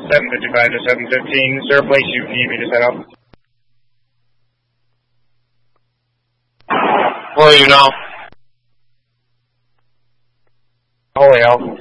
7:55 to 7:15. Is there a place you need me to set up? Where are you now? Holyoke.